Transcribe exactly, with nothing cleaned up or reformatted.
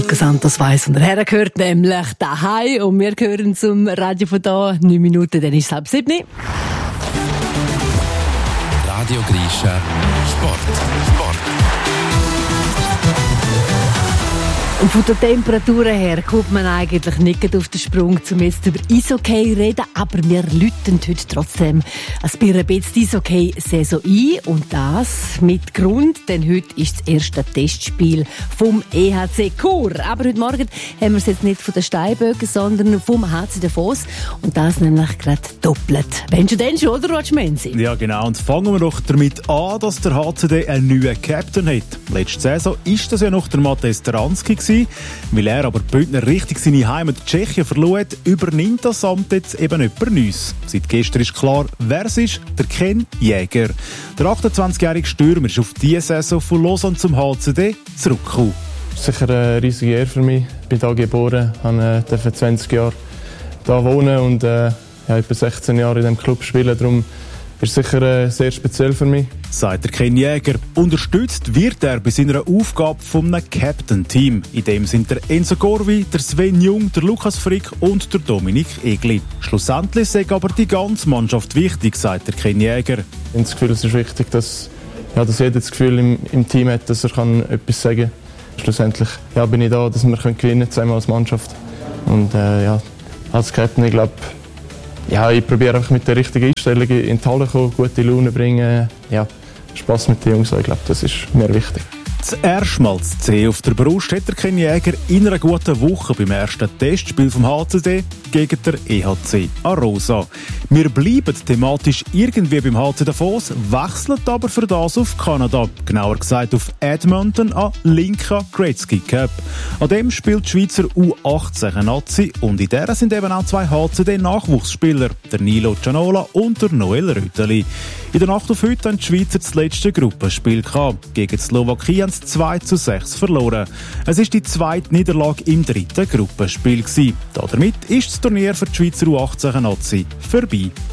Luca Santos weiss, und er gehört nämlich daheim. Und wir gehören zum Radio von da. Neun Minuten, dann ist es halb sieben. Radio Grisha Sport. Sport. Und von der Temperatur her kommt man eigentlich nicht auf den Sprung, um jetzt über Eishockey zu reden, aber wir läuten heute trotzdem ein bisschen Eishockey-Saison ein. Und das mit Grund, denn heute ist das erste Testspiel vom E H C Chur. Aber heute Morgen haben wir es jetzt nicht von den Steinböcken, sondern vom H C Davos. Und das nämlich gerade doppelt. Wenn schon denn schon, oder Roger Menzi? Ja, genau. Und fangen wir doch damit an, dass der H C D einen neuen Captain hat. Letzte Saison war das ja noch der Matej Staranski gewesen. Weil er aber Bündner richtig seine Heimat Tschechien verloren hat, übernimmt das Amt jetzt eben jemand Neues. Seit gestern ist klar, wer es ist, der Ken Jäger. Der achtundzwanzigjährige Stürmer ist auf diese Saison von Lausanne zum H C D zurückgekommen. Sicher eine riesige Ehre für mich. Ich bin hier geboren, durfte zwanzig Jahre hier wohnen und äh, ja, etwa sechzehn Jahre in diesem Club spielen. Darum ist es sicher äh, sehr speziell für mich. Sagt der Ken Jäger. Unterstützt wird er bei seiner Aufgabe vom Captain-Team. In dem sind der Enzo Gorvi, der Sven Jung, der Lukas Frick und der Dominik Egli. Schlussendlich sagt aber die ganze Mannschaft wichtig, sagt der Ken Jäger. Ich habe das Gefühl, es ist wichtig, dass, ja, dass jeder das Gefühl im, im Team hat, dass er kann etwas sagen kann. Schlussendlich ja, bin ich da, dass wir gewinnen können, zusammen als Mannschaft. Und äh, ja, als Captain, ich glaube, ja, ich probiere einfach mit der richtigen Einstellung in die Halle zu kommen, gute Laune bringen, ja, Spass mit den Jungs. Ich glaube, das ist mir wichtig. Das erste Mal das C auf der Brust hat der Ken Jäger in einer guten Woche beim ersten Testspiel vom H C D gegen der E H C Arosa. Wir bleiben thematisch irgendwie beim H C Davos, wechseln aber für das auf Kanada. Genauer gesagt auf Edmonton an Linka Gretzky Cup. An dem spielt die Schweizer U achtzehn Nazi und in der sind eben auch zwei H C D-Nachwuchsspieler, der Nilo Cianola und der Noel Rüteli. In der Nacht auf heute haben die Schweizer das letzte Gruppenspiel gehabt. Gegen die Slowakei haben sie zwei zu sechs verloren. Es ist die zweite Niederlage im dritten Gruppenspiel gewesen. Damit ist das Turnier für die Schweizer U achtzehn Nazi vorbei.